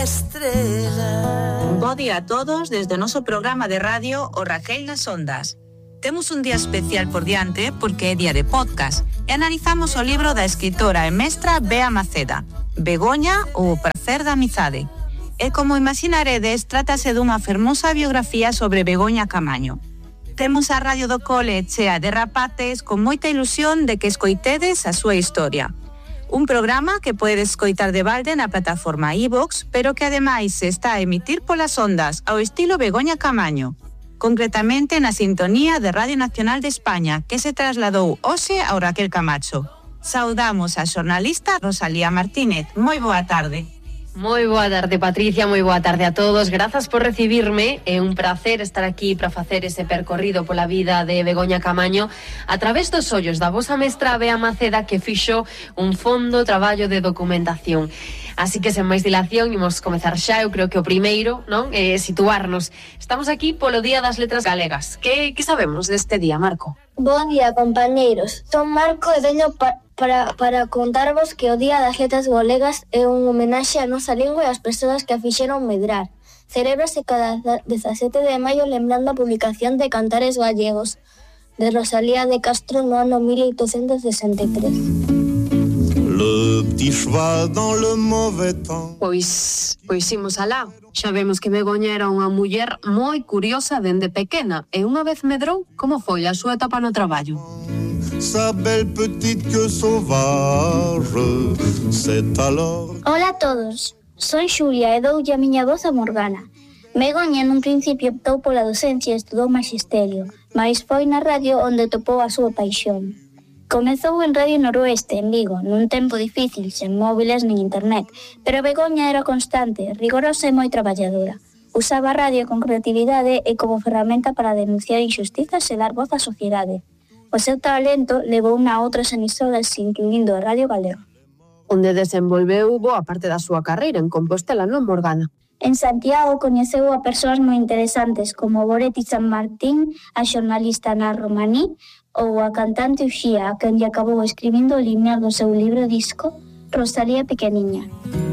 estrela. Bo día a todos desde o noso programa de radio O Raquel nas Ondas. Temos un día especial por diante porque é día de podcast e analizamos o libro da escritora e mestra Bea Maceda, Begoña ou o prazer da amizade. E como imaginaredes, trátase dunha fermosa biografía sobre Begoña Camaño. Temos a radio do cole chea de rapaces con moita ilusión de que escoitedes a súa historia. Un programa que podedes escoitar de balde na plataforma iVox, pero que ademais se está a emitir polas ondas ao estilo Begoña Camaño, concretamente na sintonía de Radio Nacional de España, que se trasladou hoxe ao Raquel Camacho. Saudamos a xornalista Rosalía Martínez. Moi boa tarde. Moi boa tarde, Patricia, moi boa tarde a todos. Grazas por recibirme. É un prazer estar aquí para facer ese percorrido pola vida de Begoña Camaño a través dos ollos da vosa mestra Bea Maceda, que fixo un fondo traballo de documentación. Así que, sen máis dilación, imos comezar xa. Eu creo que o primeiro, non, é situarnos. Estamos aquí polo Día das Letras Galegas. Que sabemos deste día, Marco? Bon día, compañeiros. Son Marco e veño para contarvos que o Día das Letras Galegas é un homenaxe á nosa lingua e ás persoas que a fixeron medrar. Celébrase cada 17 de maio lembrando a publicación de Cantares Gallegos de Rosalía de Castro no ano 1863. Le petit cheval dans le mauvais temps. Pois imos alá. Xa vemos que Begoña era unha muller moi curiosa dende pequena e unha vez medrou, como foi a súa etapa no traballo? Sa belle petite queue sauvage, c'est alors... Hola a todos, soy Xulia e doulle a miña voz a Morgana. Begoña nun principio optou pola docencia e estudou magisterio, mais foi na radio onde topou a súa paixón. Comezou en Radio Noroeste, en Vigo, nun tempo difícil, sen móviles nin internet, pero Begoña era constante, rigorosa e moi traballadora. Usaba a radio con creatividade e como ferramenta para denunciar injustizas e dar voz á sociedade. O seu talento levouna a outras emisoras, incluindo a Radio Galega, onde desenvolveu boa parte da súa carreira en Compostela, non, Morgana? En Santiago coñeceu a persoas moi interesantes como Goretti San Martín, a xornalista Ana Romaní ou a cantante Uxía, a quen lle acabou escribindo o lineal do seu libro disco Rosalía Pequeniña.